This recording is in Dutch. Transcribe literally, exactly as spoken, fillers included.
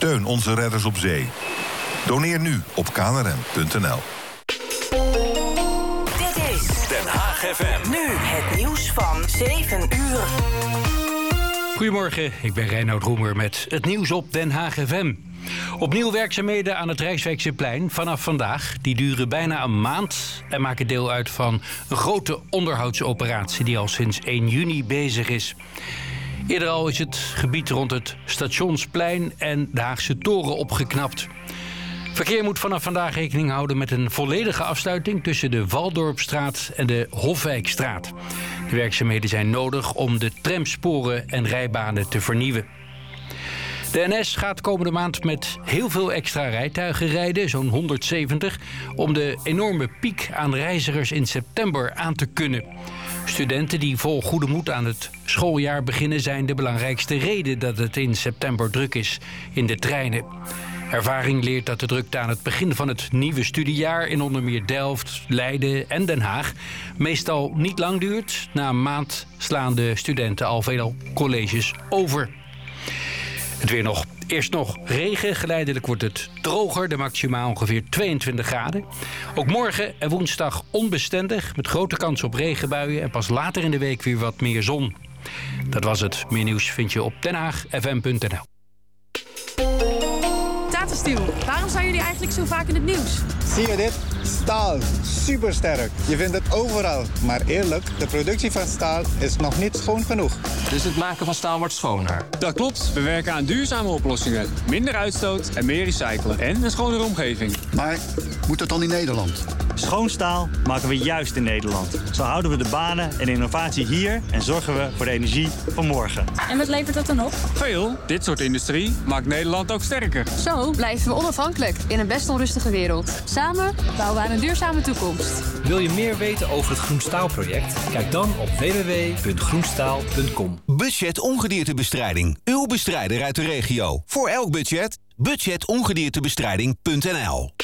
Steun onze redders op zee. Doneer nu op k n r m punt n l. Dit is Den Haag F M. Nu het nieuws van zeven uur. Goedemorgen, ik ben Reinoud Roemer met het nieuws op Den Haag F M. Opnieuw werkzaamheden aan het Rijkswijkse vanaf vandaag. Die duren bijna een maand en maken deel uit van een grote onderhoudsoperatie die al sinds één juni bezig is. Eerder al is het gebied rond het Stationsplein en de Haagse Toren opgeknapt. Verkeer moet vanaf vandaag rekening houden met een volledige afsluiting tussen de Waldorpstraat en de Hofwijkstraat. De werkzaamheden zijn nodig om de tramsporen en rijbanen te vernieuwen. De N S gaat komende maand met heel veel extra rijtuigen rijden, zo'n honderdzeventig... om de enorme piek aan reizigers in september aan te kunnen. Studenten die vol goede moed aan het schooljaar beginnen zijn de belangrijkste reden dat het in september druk is in de treinen. Ervaring leert dat de drukte aan het begin van het nieuwe studiejaar in onder meer Delft, Leiden en Den Haag meestal niet lang duurt. Na een maand slaan de studenten al veel colleges over. Het weer nog. Eerst nog regen. Geleidelijk wordt het droger. De maximaal ongeveer tweeëntwintig graden. Ook morgen en woensdag onbestendig. Met grote kans op regenbuien. En pas later in de week weer wat meer zon. Dat was het. Meer nieuws vind je op den haag f m punt n l. Tata Steel, waarom zijn jullie eigenlijk zo vaak in het nieuws? Zie je dit? Staal. Supersterk. Je vindt het overal. Maar eerlijk, de productie van staal is nog niet schoon genoeg. Dus het maken van staal wordt schoner? Dat klopt. We werken aan duurzame oplossingen. Minder uitstoot en meer recyclen. En een schonere omgeving. Maar moet dat dan in Nederland? Schoon staal maken we juist in Nederland. Zo houden we de banen en innovatie hier en zorgen we voor de energie van morgen. En wat levert dat dan op? Veel. Dit soort industrie maakt Nederland ook sterker. Zo blijven we onafhankelijk in een best onrustige wereld. Samen bouwen we aan een duurzame toekomst. Wil je meer weten over het Groenstaalproject? Kijk dan op w w w punt groenstaal punt com. Budget ongediertebestrijding. Uw bestrijder uit de regio. Voor elk budget. budget ongediertebestrijding punt n l.